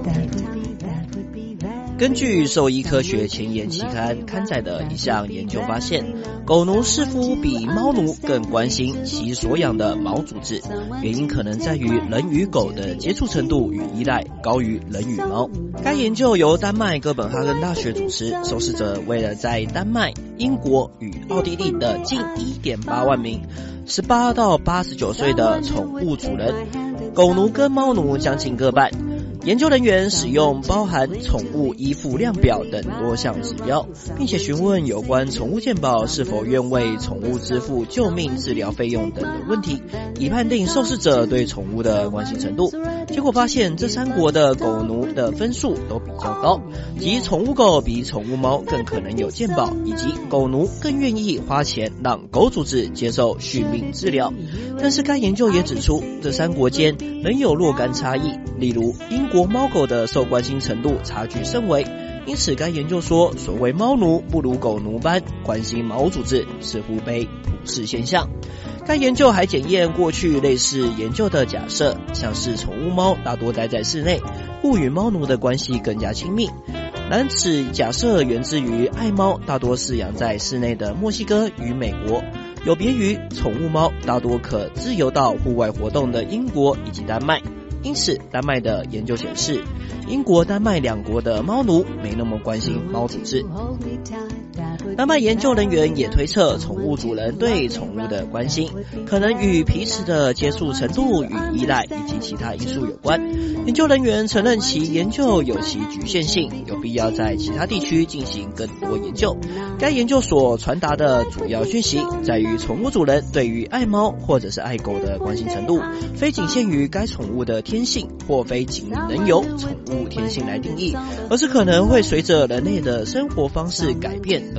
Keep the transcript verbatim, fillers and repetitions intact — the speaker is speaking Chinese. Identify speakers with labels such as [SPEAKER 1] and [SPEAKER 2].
[SPEAKER 1] 根据兽医科学前沿期刊刊载的一项研究发现，狗奴似乎比猫奴更关心其所养的毛组织，原因可能在于人与狗的接触程度与依赖高于人与猫。该研究由丹麦哥本哈根大学主持，受试者为了在丹麦、英国与奥地利的近 一点八万名十八到八十九岁的宠物主人，狗奴跟猫奴将近各半。研究人员使用包含宠物依附量表等多项指标，并且询问有关宠物健保是否愿为宠物支付救命治疗费用等的问题，以判定受试者对宠物的关心程度。结果发现，这三国的狗奴的分数都比较高，即宠物狗比宠物猫更可能有健保，以及狗奴更愿意花钱让狗主子接受续命治疗。但是该研究也指出，这三国间仍有若干差异，例如英国猫狗的受关心程度差距甚微，因此该研究说，所谓猫奴不如狗奴般关心毛主子似乎非普世现象。该研究还检验过去类似研究的假设，像是宠物猫大多待在室内，故与猫奴的关系更加亲密。然此假设源自于爱猫大多饲养在室内的墨西哥与美国，有别于宠物猫大多可自由到户外活动的英国以及丹麦。因此丹麦的研究显示，英国丹麦两国的猫奴没那么关心猫主子。丹麦研究人员也推测，宠物主人对宠物的关心可能与彼此的接触程度与依赖以及其他因素有关。研究人员承认其研究有其局限性，有必要在其他地区进行更多研究。该研究所传达的主要讯息在于，宠物主人对于爱猫或者是爱狗的关心程度，非仅限于该宠物的天性，或非仅能由宠物天性来定义，而是可能会随着人类的生活方式改变